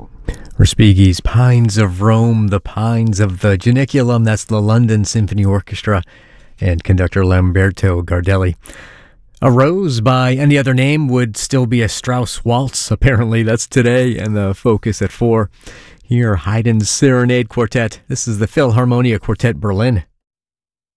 Respighi's Pines of Rome, the Pines of the Janiculum, that's the London Symphony Orchestra, and conductor Lamberto Gardelli. A rose by any other name would still be a Strauss waltz. Apparently, that's today, and the focus at 4. Here, Haydn's Serenade Quartet. This is the Philharmonia Quartet Berlin.